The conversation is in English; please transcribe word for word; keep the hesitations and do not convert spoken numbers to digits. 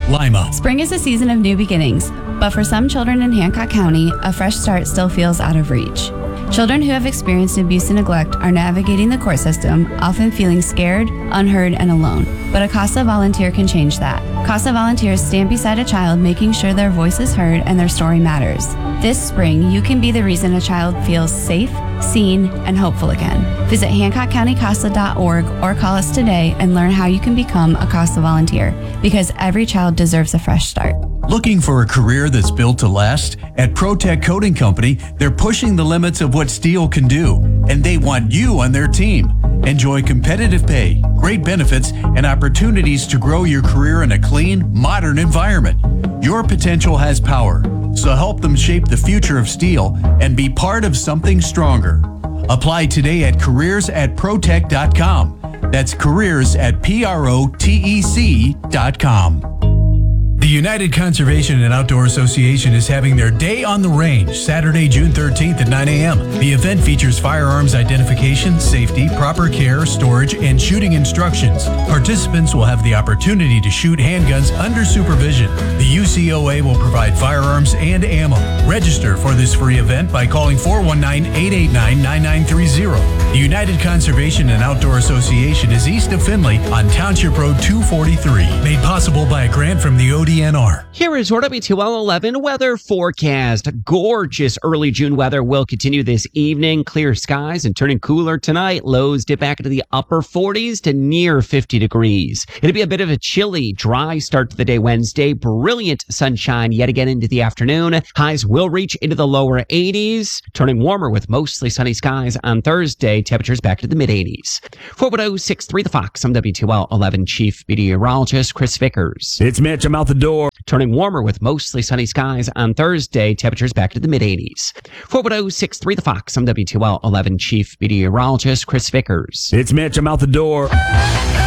Lima. Spring is a season of new beginnings, but for some children in Hancock County, a fresh start still feels out of reach. Children who have experienced abuse and neglect are navigating the court system, often feeling scared, unheard, and alone. But a CASA volunteer can change that. CASA volunteers stand beside a child, making sure their voice is heard and their story matters. This spring, you can be the reason a child feels safe, seen, and hopeful again. Visit hancock county casa dot org or call us today and learn how you can become a CASA volunteer, because every child deserves a fresh start. Looking for a career that's built to last? At ProTech Coating Company, they're pushing the limits of what steel can do, and they want you on their team. Enjoy competitive pay, great benefits, and opportunities to grow your career in a clean, modern environment. Your potential has power, so help them shape the future of steel and be part of something stronger. Apply today at careers at protech dot com. That's careers at P R O T E C dot com. The United Conservation and Outdoor Association is having their Day on the Range, Saturday, June thirteenth at nine a.m. The event features firearms identification, safety, proper care, storage, and shooting instructions. Participants will have the opportunity to shoot handguns under supervision. The U C O A will provide firearms and ammo. Register for this free event by calling four one nine, eight eight nine, nine nine three zero. The United Conservation and Outdoor Association is east of Findlay on Township Road two forty-three. Made possible by a grant from the O D N R. Here is your W two L eleven weather forecast. Gorgeous early June weather will continue this evening. Clear skies and turning cooler tonight. Lows dip back into the upper forties to near fifty degrees. It'll be a bit of a chilly, dry start to the day Wednesday. Brilliant sunshine yet again into the afternoon. Highs will reach into the lower eighties. Turning warmer with mostly sunny skies on Thursday. Temperatures back to the mid eighties. four one zero six three The Fox. I'm W two L eleven Chief Meteorologist Chris Vickers. It's Mitch. I'm out the door. Turning warmer with mostly sunny skies on Thursday. Temperatures back to the mid eighties. four one zero six three The Fox. I'm W two L eleven Chief Meteorologist Chris Vickers. It's Mitch. I'm out the door.